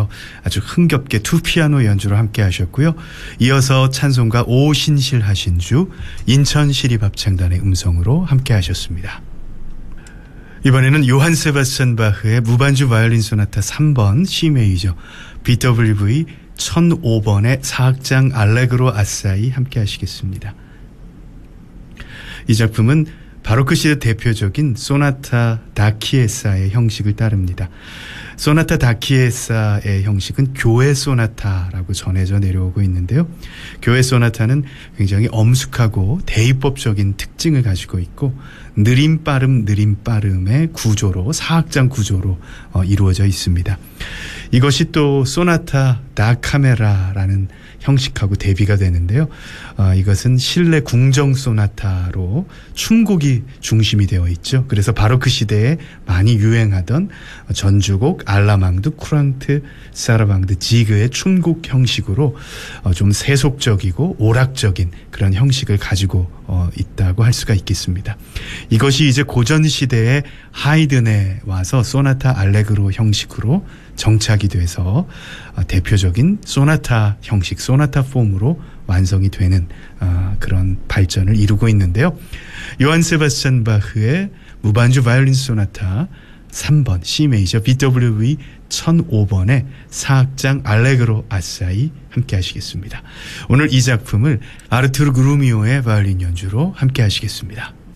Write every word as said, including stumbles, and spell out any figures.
가운데서 아주 흥겹게 투피아노 연주로 함께 하셨고요. 이어서 찬송가 오신실 하신주 인천시립합창단의 음성으로 함께 하셨습니다. 이번에는 요한 세바스찬 바흐의 무반주 바이올린 소나타 삼 번 C 메이저 비더블유브이 천오 번의 사악장 알레그로 아사이 함께 하시겠습니다. 이 작품은 바로크 시대 대표적인 소나타 다키에사의 형식을 따릅니다. 소나타 다키에사의 형식은 교회 소나타라고 전해져 내려오고 있는데요. 교회 소나타는 굉장히 엄숙하고 대입법적인 특징을 가지고 있고 느림 빠름 느림 빠름의 구조로 사악장 구조로 어, 이루어져 있습니다. 이것이 또 소나타 다 카메라라는 형식하고 대비가 되는데요. 어, 이것은 실내 궁정 소나타로 춤곡이 중심이 되어 있죠. 그래서 바로크 시대에 많이 유행하던 전주곡 알라망드, 쿠랑트, 사라방드, 지그의 춤곡 형식으로 어, 좀 세속적이고 오락적인 그런 형식을 가지고 어, 있다고 할 수가 있겠습니다. 이것이 이제 고전 시대에 하이든에 와서 소나타 알레그로 형식으로 정착이 돼서 대표적인 소나타 형식, 소나타 폼으로 완성이 되는 그런 발전을 이루고 있는데요. 요한 세바스찬 바흐의 무반주 바이올린 소나타 삼 번 C 메이저 비더블유브이 천오 번의 사악장 알레그로 아사이 함께 하시겠습니다. 오늘 이 작품을 아르투르 그루미오의 바이올린 연주로 함께 하시겠습니다.